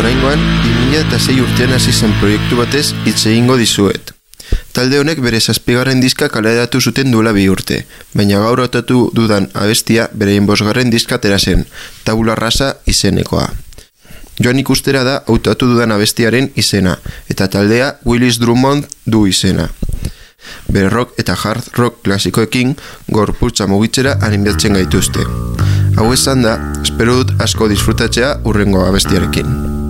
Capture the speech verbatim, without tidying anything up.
Oraingoan, bi mila eta sei urtean hasi zen proiektu batez hitz egingo dizuet. Talde honek bere zazpigarren diska kaleratu zuten duela bi urte, baina gaur hautatu dudan abestia bereien bosgarren diska atera zen, Tabula Rasa izenekoa. Joan ikustera da hautatu dudan abestiaren izena, eta taldea Willis Drummond du izena. Bere rock eta hard rock klasikoekin gorputza mugitzera animatzen gaituzte. Hau esan da, espero dut asko disfrutatzea hurrengo abestiarekin.